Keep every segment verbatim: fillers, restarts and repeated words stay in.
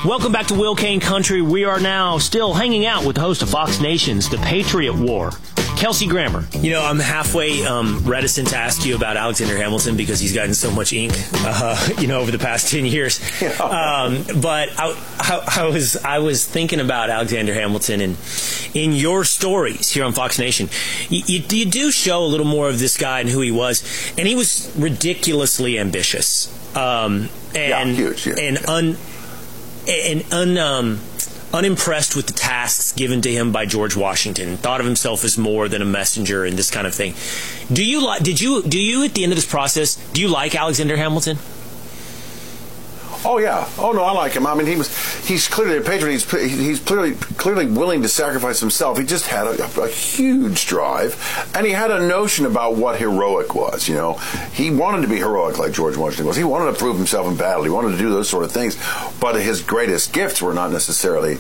Welcome back to Will Cain Country. We are now still hanging out with the host of Fox Nation's The Patriot War, Kelsey Grammer. You know, I'm halfway um, reticent to ask you about Alexander Hamilton because he's gotten so much ink, uh, you know, over the past ten years. Um, but I, I, I was I was thinking about Alexander Hamilton, and in your stories here on Fox Nation, you, you, you do show a little more of this guy and who he was, and he was ridiculously ambitious, um, and yeah, huge, yeah. and un and un. Um, unimpressed with the tasks given to him by George Washington, thought of himself as more than a messenger and this kind of thing. Do you like, did you, do you at the end of this process, do you like Alexander Hamilton? Oh yeah. Oh no, I like him. I mean, he was, he's clearly a patriot. He's, he's clearly, clearly willing to sacrifice himself. He just had a, a huge drive, and he had a notion about what heroic was, you know. He wanted to be heroic like George Washington was. He wanted to prove himself in battle. He wanted to do those sort of things. But his greatest gifts were not necessarily,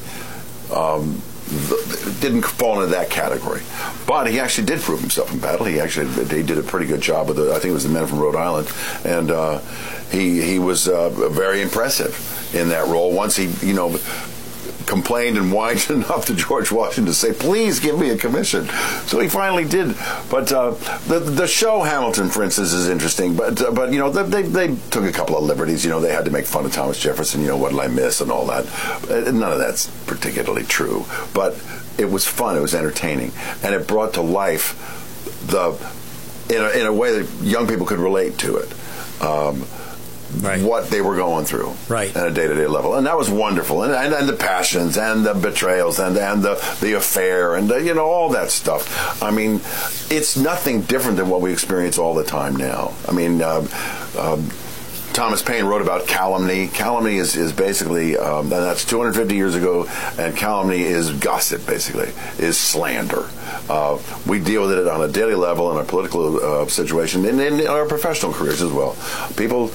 um, didn't fall into that category. But he actually did prove himself in battle. He actually he did a pretty good job with the, I think it was the men from Rhode Island, and uh, he he was uh, very impressive in that role. Once he, you know, complained and whined enough to George Washington to say, please give me a commission. So he finally did. But uh, the the show Hamilton, for instance, is interesting. But, uh, but you know, they, they took a couple of liberties. You know, they had to make fun of Thomas Jefferson, you know, what'll I miss and all that. Uh, none of that's particularly true. But it was fun. It was entertaining. And it brought to life the, in a, in a way that young people could relate to it. Um, Right. What they were going through, right, at a day-to-day level, and that was wonderful, and and, and the passions, and the betrayals, and and the the affair, and the, you know, all that stuff. I mean, it's nothing different than what we experience all the time now. I mean, uh, um, Thomas Paine wrote about calumny. Calumny is is basically, um, and that's two hundred fifty years ago, and calumny is gossip, basically, is slander. Uh, we deal with it on a daily level in our political uh, situation, and in our professional careers as well. People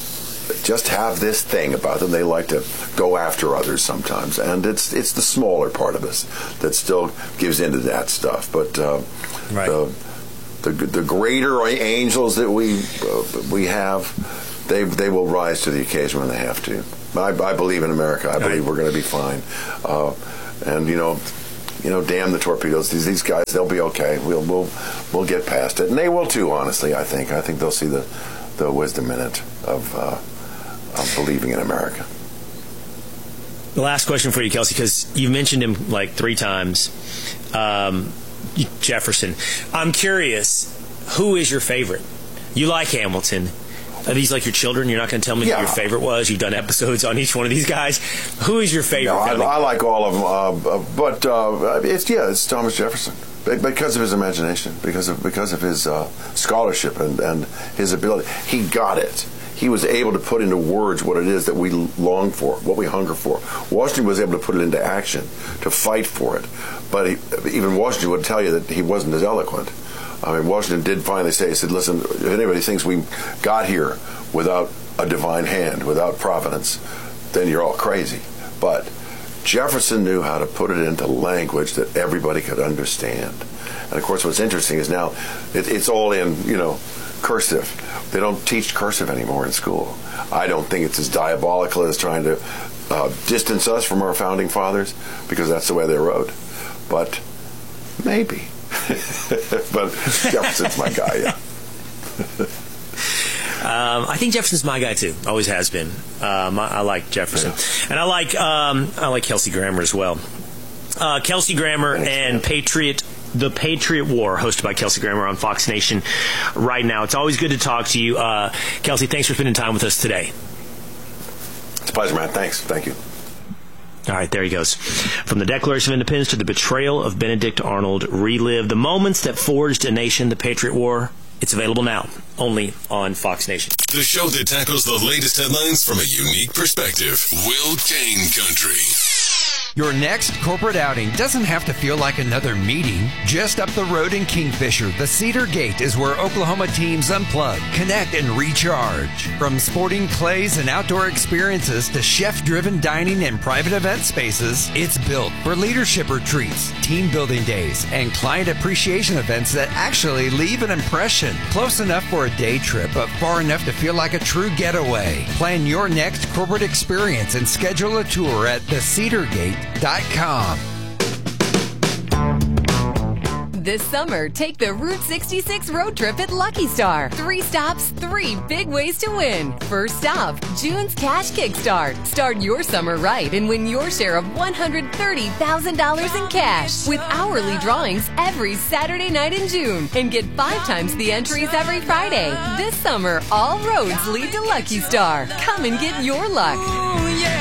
just have this thing about them. They like to go after others sometimes, and it's it's the smaller part of us that still gives into that stuff. But uh, right. the, the the greater angels that we uh, we have, they they will rise to the occasion when they have to. I, I believe in America. I believe right. we're going to be fine. Uh, and you know, you know, damn the torpedoes. These these guys, they'll be okay. We'll we'll we'll get past it, and they will too. Honestly, I think I think they'll see the the wisdom in it of. Uh, of believing in America. The last question for you, Kelsey, because you've mentioned him like three times, um, Jefferson. I'm curious, who is your favorite? You like Hamilton. Are these like your children? You're not going to tell me yeah. who your favorite was? You've done episodes on each one of these guys. Who is your favorite? No, I, I like all of them, uh, but uh, it's yeah, it's Thomas Jefferson because of his imagination, because of because of his uh, scholarship and, and his ability. He got it. He was able to put into words what it is that we long for, what we hunger for. Washington was able to put it into action, to fight for it. But he, even Washington would tell you that he wasn't as eloquent. I mean, Washington did finally say, he said, listen, if anybody thinks we got here without a divine hand, without providence, then you're all crazy. But Jefferson knew how to put it into language that everybody could understand. And, of course, what's interesting is now it, it's all in, you know, cursive. They don't teach cursive anymore in school. I don't think it's as diabolical as trying to uh, distance us from our founding fathers, because that's the way they wrote. But maybe. But Jefferson's my guy, yeah. Um, I think Jefferson's my guy too. Always has been. Um, I, I like Jefferson, yeah. and I like um, I like Kelsey Grammer as well. Uh, Kelsey Grammer Thanks, and man. Patriot. The Patriot War, hosted by Kelsey Grammer on Fox Nation right now. It's always good to talk to you. Uh, Kelsey, thanks for spending time with us today. It's a pleasure, man. Thanks. Thank you. All right, there he goes. From the Declaration of Independence to the betrayal of Benedict Arnold, relive the moments that forged a nation, the Patriot War. It's available now, only on Fox Nation. The show that tackles the latest headlines from a unique perspective. Will Cain Country. Your next corporate outing doesn't have to feel like another meeting. Just up the road in Kingfisher, the Cedar Gate is where Oklahoma teams unplug, connect, and recharge. From sporting clays and outdoor experiences to chef-driven dining and private event spaces, it's built for leadership retreats, team building days, and client appreciation events that actually leave an impression. Close enough for a day trip, but far enough to feel like a true getaway. Plan your next corporate experience and schedule a tour at the cedar gate dot com. This summer, take the Route sixty-six road trip at Lucky Star. Three stops, three big ways to win. First stop, June's Cash Kickstart. Start your summer right and win your share of one hundred thirty thousand dollars in cash with hourly drawings every Saturday night in June. And get five times the entries every Friday. This summer, all roads lead to Lucky Star. Come and get your luck.